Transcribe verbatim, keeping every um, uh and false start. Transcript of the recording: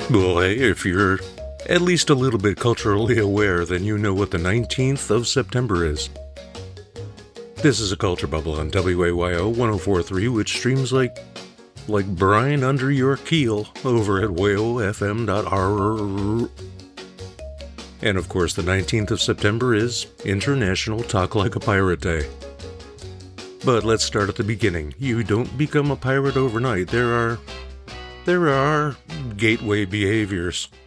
Well, hey, if you're at least a little bit culturally aware, then you know what the nineteenth of September is. This is a Culture Bubble on W A Y O one oh four point three, which streams like like brine under your keel over at whale f m dot r. And of course, the nineteenth of September is International Talk Like a Pirate Day. But let's start at the beginning. You don't become a pirate overnight. There are... there are gateway behaviors.